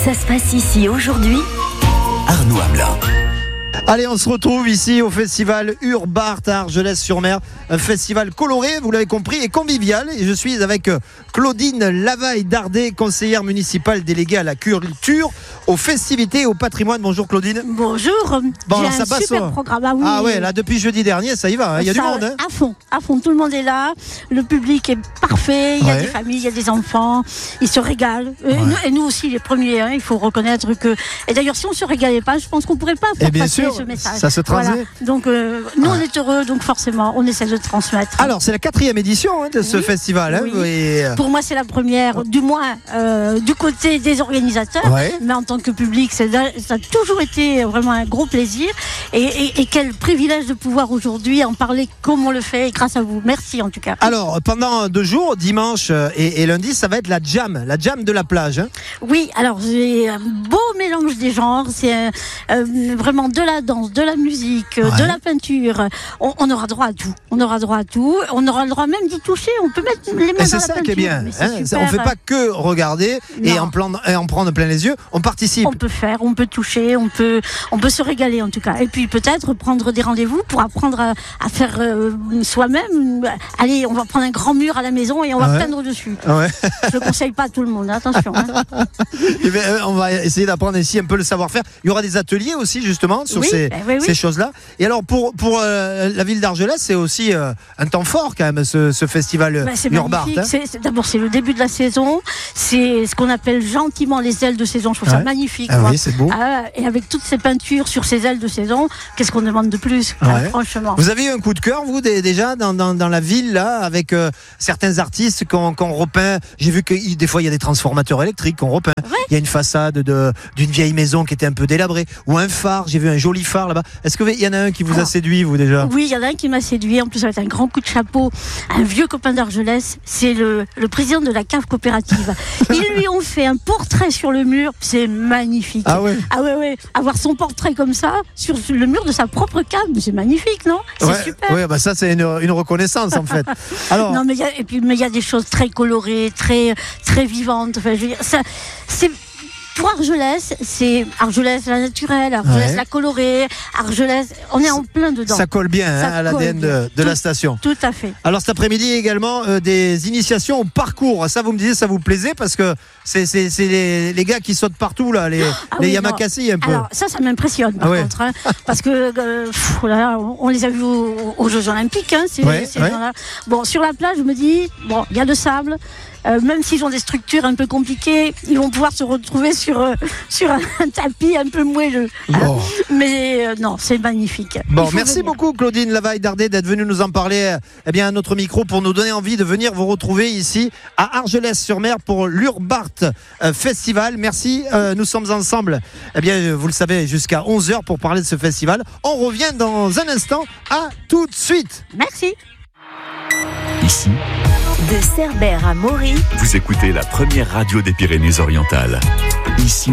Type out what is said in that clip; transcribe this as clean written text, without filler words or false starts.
Ça se passe ici aujourd'hui. Arnaud Hamelin. Allez, on se retrouve ici au festival Urbart à Argelès-sur-Mer. Un festival coloré, vous l'avez compris, et convivial. Et je suis avec Claudine Lavaille-Dardet, conseillère municipale déléguée à la culture, aux festivités et au patrimoine. Bonjour Claudine. Bonjour. Bon, j'ai ça un passe, super programme. Ah, oui. Ah ouais, là depuis jeudi dernier, ça y va, hein. Il y a du monde. Hein. À fond, tout le monde est là. Le public est parfait. Il y a Ouais. des familles, il y a des enfants. Ils se régalent. Et nous aussi, les premiers. Hein, il faut reconnaître que. Et d'ailleurs, si on se régalait pas, je pense qu'on pourrait pas faire bien passer sûr, ce message. ça se transmet. Voilà. Donc, nous, on est heureux. Donc, forcément, on essaie de transmettre. Alors, c'est la 4e édition de ce Oui. festival. Hein, Oui. et, Pour moi, c'est la première, du moins du côté des organisateurs. Ouais. Mais en tant que public, ça a toujours été vraiment un gros plaisir. Et quel privilège de pouvoir aujourd'hui en parler comme on le fait, grâce à vous. Merci en tout cas. Alors, pendant 2 jours, dimanche et lundi, ça va être la jam de la plage. Hein. Oui, alors j'ai un beau mélange des genres. C'est vraiment de la danse, de la musique, de la peinture. On aura droit à tout. On aura le droit même d'y toucher. On peut mettre les mains dans la peinture. C'est ça qui est bien. Mais c'est Hein. super. On ne fait pas que regarder et en prendre plein les yeux. On participe. On peut toucher, on peut se régaler en tout cas. Et puis peut-être prendre des rendez-vous pour apprendre à faire soi-même. Allez, on va prendre un grand mur à la maison et on va peindre dessus. Ouais. Je ne conseille pas à tout le monde, attention. Hein. Et bien, on va essayer d'apprendre ici un peu le savoir-faire. Il y aura des ateliers aussi justement sur ces choses-là. Et alors pour la ville d'Argelès, c'est aussi un temps fort quand même ce festival Urbart. Hein. D'abord, c'est le début de la saison. C'est ce qu'on appelle gentiment les ailes de saison. Je trouve ça magnifique. Ah oui, c'est beau. Et avec toutes ces peintures sur ces ailes de saison, qu'est-ce qu'on demande de plus, franchement. Vous avez eu un coup de cœur, vous, déjà, dans la ville, là, avec certains artistes qu'on repeint. J'ai vu que des fois, il y a des transformateurs électriques qu'on repeint. Ouais. Il y a une façade d'une vieille maison qui était un peu délabrée. Ou un phare, j'ai vu un joli phare là-bas. Est-ce qu'il y en a un qui vous a séduit, vous, déjà? Oui, il y en a un qui m'a séduit. En plus, avec un grand coup de chapeau, un vieux copain d'Argelès. C'est le président de la cave coopérative. Ils lui ont fait un portrait sur le mur. C'est magnifique. Ah ouais? Ah ouais. Avoir son portrait comme ça, sur le mur de sa propre cave, c'est magnifique, non? C'est super. Ouais, ça, c'est une reconnaissance, en fait. Alors... Non, mais il y a des choses très colorées, très, très vivantes. Enfin, je veux dire, ça, c'est... Pour Argelès, c'est Argelès la naturelle, Argelès la colorée, Argelès, on est en plein dedans. Ça colle bien à l'ADN de la station. Tout à fait. Alors cet après-midi également, des initiations au parcours. Ça, vous me disiez, ça vous plaisait parce que c'est les gars qui sautent partout, là, les Yamakasi un peu. Alors ça m'impressionne par contre, hein, parce que on les a vus aux Jeux Olympiques, hein, ces gens-là. Bon, sur la plage, je me dis, bon, il y a le sable. Même s'ils ont des structures un peu compliquées, ils vont pouvoir se retrouver sur un tapis un peu moelleux. Bon. Mais non, c'est magnifique. Bon, merci beaucoup Claudine Lavaille-Dardet d'être venue nous en parler à notre micro pour nous donner envie de venir vous retrouver ici à Argelès-sur-Mer pour l'Urbart Festival. Merci, nous sommes ensemble, vous le savez, jusqu'à 11h pour parler de ce festival. On revient dans un instant. À tout de suite. Merci. Ici, de Cerbère à Maury, vous écoutez la première radio des Pyrénées-Orientales. Ici,